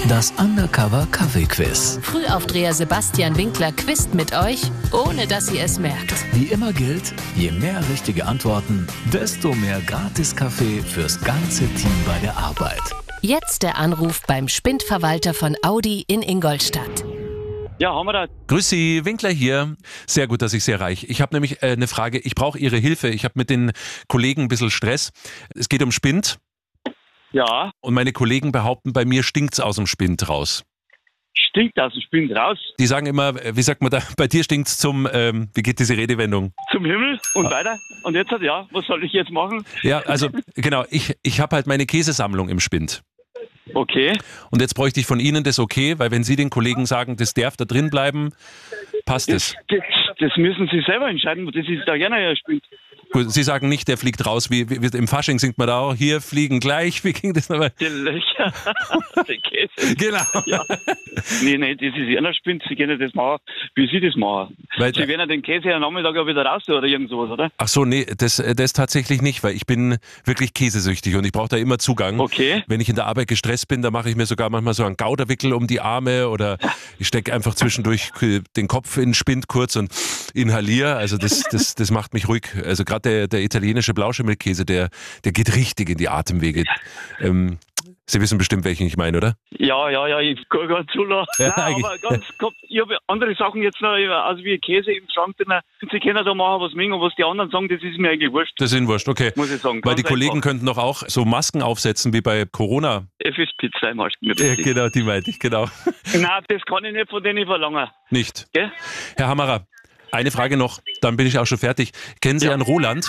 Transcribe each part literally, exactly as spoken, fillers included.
Das Undercover Kaffee-Quiz. Frühaufdreher Sebastian Winkler quizt mit euch, ohne dass ihr es merkt. Wie immer gilt, je mehr richtige Antworten, desto mehr Gratis-Kaffee fürs ganze Team bei der Arbeit. Jetzt der Anruf beim Spindverwalter von Audi in Ingolstadt. Ja, haben wir da. Grüß Sie, Winkler hier. Sehr gut, dass ich Sie erreiche. Ich habe nämlich äh, eine Frage. Ich brauche Ihre Hilfe. Ich habe mit den Kollegen ein bisschen Stress. Es geht um Spind. Ja, Und meine Kollegen behaupten, bei mir stinkt's aus dem Spind raus. stinkt aus dem Spind raus. Die sagen immer, wie sagt man da, bei dir stinkt's zum, ähm, wie geht diese Redewendung? Zum Himmel und weiter. Und jetzt hat ja, was soll ich jetzt machen? Ja, also genau, ich, ich habe halt meine Käsesammlung im Spind. Okay. Und jetzt bräuchte ich von Ihnen das okay, weil wenn Sie den Kollegen sagen, das darf da drin bleiben, passt es. Das, das, das müssen Sie selber entscheiden. Das ist da gerne ein Spind. Gut, Sie sagen nicht, der fliegt raus, wie, wie im Fasching singt man da auch, hier fliegen gleich, wie ging das nochmal? Die Löcher, der Käse. Genau. Ja. Nee, nee, das ist eher ein Spind. Sie können das machen, wie Sie das machen. Weil- Sie werden ja den Käse am Nachmittag auch wieder raus tun oder irgend sowas, oder? Ach so, nee, das, das tatsächlich nicht, weil ich bin wirklich käsesüchtig und ich brauche da immer Zugang. Okay. Wenn ich in der Arbeit gestresst bin, da mache ich mir sogar manchmal so einen Gauderwickel um die Arme oder ich stecke einfach zwischendurch den Kopf in den Spind kurz und inhaliere. Also das, das, das macht mich ruhig. Also gerade der, der italienische Blauschimmelkäse, der, der geht richtig in die Atemwege. Ähm, Sie wissen bestimmt, welchen ich meine, oder? Ja, ja, ja, ich kann gar nicht zulassen. Ja, Nein, eigentlich. aber ganz, ganz, ich habe andere Sachen jetzt noch, also wie Käse im Schrank drin. Sie können da machen, was mögen und was die anderen sagen, das ist mir eigentlich wurscht. Das ist wurscht, okay. Muss ich sagen, Weil ganz die Kollegen einfach. könnten doch auch so Masken aufsetzen wie bei Corona. F S P zwei Masken. Ja, genau, die meinte ich, genau. Nein, das kann ich nicht von denen verlangen. Nicht. Gell? Herr Hammerer, eine Frage noch, dann bin ich auch schon fertig. Kennen Sie Ja. Herrn Roland?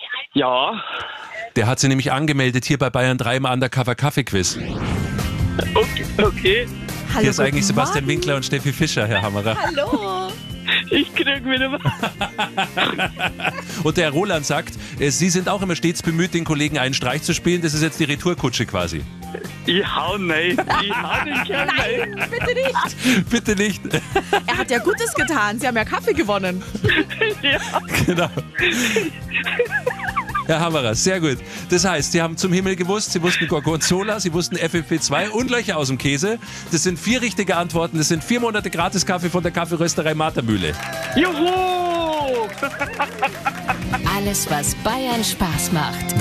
Ja, Der hat Sie nämlich angemeldet hier bei Bayern drei im Undercover Kaffee-Quiz. okay. okay. Hallo, Hier ist eigentlich guten Sebastian Morgen. Winkler und Steffi Fischer, Herr Hammerer. Hallo. Ich krieg wieder was. Und der Herr Roland sagt, äh, Sie sind auch immer stets bemüht, den Kollegen einen Streich zu spielen. Das ist jetzt die Retourkutsche quasi. Ich hau nein. Ich hau den Kerl nein. Nein, bitte nicht. Bitte nicht. Er hat ja Gutes getan. Sie haben ja Kaffee gewonnen. Ja. Genau. Herr Hammerer, sehr gut. Das heißt, Sie haben zum Himmel gewusst, Sie wussten Gorgonzola, Sie wussten F F P zwei und Löcher aus dem Käse. Das sind vier richtige Antworten. Das sind vier Monate Gratis-Kaffee von der Kaffeerösterei Matermühle. Juhu! Alles, was Bayern Spaß macht.